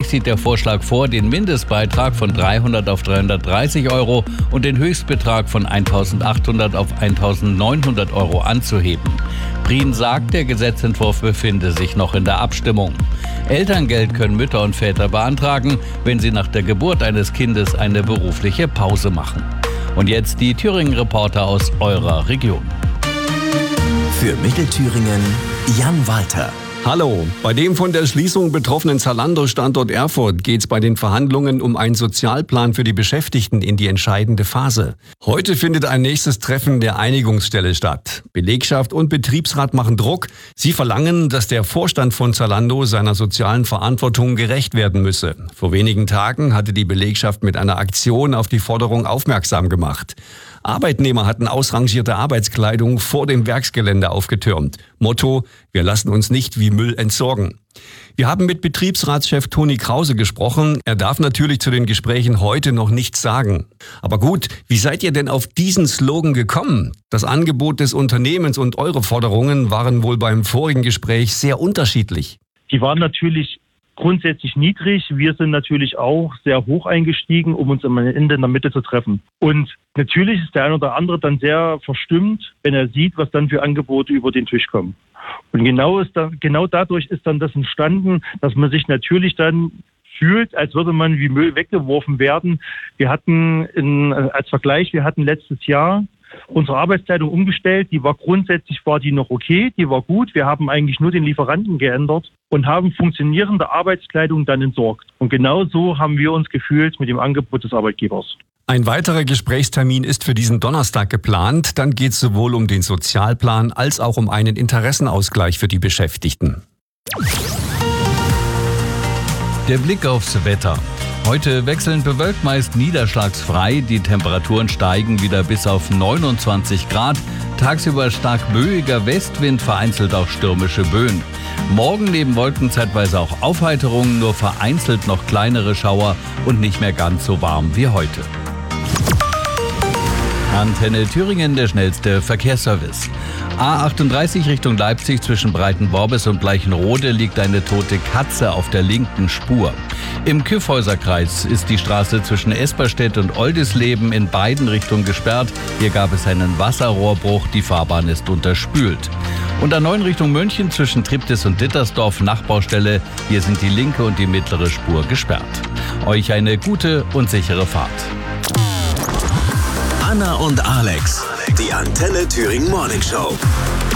Eigentlich sieht der Vorschlag vor, den Mindestbeitrag von 300 auf 330 Euro und den Höchstbetrag von 1.800 auf 1.900 Euro anzuheben. Prien sagt, der Gesetzentwurf befinde sich noch in der Abstimmung. Elterngeld können Mütter und Väter beantragen, wenn sie nach der Geburt eines Kindes eine berufliche Pause machen. Und jetzt die Thüringen-Reporter aus eurer Region. Für Mittelthüringen Jan Walter. Hallo, bei dem von der Schließung betroffenen Zalando-Standort Erfurt geht es bei den Verhandlungen um einen Sozialplan für die Beschäftigten in die entscheidende Phase. Heute findet ein nächstes Treffen der Einigungsstelle statt. Belegschaft und Betriebsrat machen Druck. Sie verlangen, dass der Vorstand von Zalando seiner sozialen Verantwortung gerecht werden müsse. Vor wenigen Tagen hatte die Belegschaft mit einer Aktion auf die Forderung aufmerksam gemacht. Arbeitnehmer hatten ausrangierte Arbeitskleidung vor dem Werksgelände aufgetürmt. Motto: Wir lassen uns nicht wie Müll entsorgen. Wir haben mit Betriebsratschef Toni Krause gesprochen. Er darf natürlich zu den Gesprächen heute noch nichts sagen. Aber gut, wie seid ihr denn auf diesen Slogan gekommen? Das Angebot des Unternehmens und eure Forderungen waren wohl beim vorigen Gespräch sehr unterschiedlich. Die waren natürlich grundsätzlich niedrig. Wir sind natürlich auch sehr hoch eingestiegen, um uns am Ende in der Mitte zu treffen. Und natürlich ist der eine oder andere dann sehr verstimmt, wenn er sieht, was dann für Angebote über den Tisch kommen. Und genau dadurch ist dann das entstanden, dass man sich natürlich dann fühlt, als würde man wie Müll weggeworfen werden. Wir hatten als Vergleich, letztes Jahr unsere Arbeitskleidung umgestellt. Grundsätzlich war die noch okay, die war gut. Wir haben eigentlich nur den Lieferanten geändert und haben funktionierende Arbeitskleidung dann entsorgt. Und genau so haben wir uns gefühlt mit dem Angebot des Arbeitgebers. Ein weiterer Gesprächstermin ist für diesen Donnerstag geplant. Dann geht es sowohl um den Sozialplan als auch um einen Interessenausgleich für die Beschäftigten. Der Blick aufs Wetter. Heute wechselnd bewölkt, meist niederschlagsfrei. Die Temperaturen steigen wieder bis auf 29 Grad. Tagsüber stark böiger Westwind, vereinzelt auch stürmische Böen. Morgen neben Wolken zeitweise auch Aufheiterungen, nur vereinzelt noch kleinere Schauer und nicht mehr ganz so warm wie heute. Antenne Thüringen, der schnellste Verkehrsservice. A38 Richtung Leipzig zwischen Breitenworbis und Bleichenrode liegt eine tote Katze auf der linken Spur. Im Kyffhäuserkreis ist die Straße zwischen Esperstedt und Oldisleben in beiden Richtungen gesperrt. Hier gab es einen Wasserrohrbruch, die Fahrbahn ist unterspült. Und A9 Richtung München zwischen Triptis und Dittersdorf Nachbaustelle. Hier sind die linke und die mittlere Spur gesperrt. Euch eine gute und sichere Fahrt. Anna und Alex, die Antenne Thüringen Morning Show.